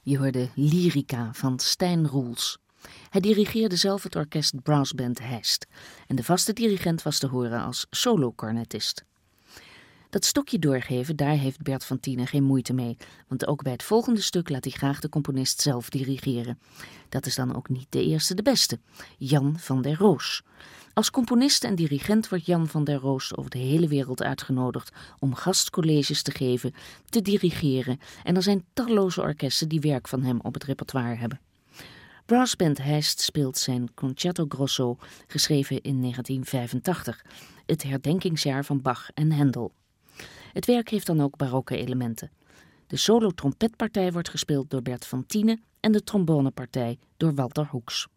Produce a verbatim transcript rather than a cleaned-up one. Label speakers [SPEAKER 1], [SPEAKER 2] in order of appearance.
[SPEAKER 1] Je hoorde Lyrica van Stijn Roels. Hij dirigeerde zelf het orkest Brassband Hest en de vaste dirigent was te horen als solo-cornetist. Dat stokje doorgeven, daar heeft Bert van Tienen geen moeite mee, want ook bij het volgende stuk laat hij graag de componist zelf dirigeren. Dat is dan ook niet de eerste de beste, Jan van der Roos. Als componist en dirigent wordt Jan van der Roos over de hele wereld uitgenodigd om gastcolleges te geven, te dirigeren en er zijn talloze orkesten die werk van hem op het repertoire hebben. Brassband Hest speelt zijn Concerto Grosso, geschreven in negentien vijfentachtig, het herdenkingsjaar van Bach en Händel. Het werk heeft dan ook barokke elementen. De solo-trompetpartij wordt gespeeld door Bert van Tienen en de trombonepartij door Walter Hoeks.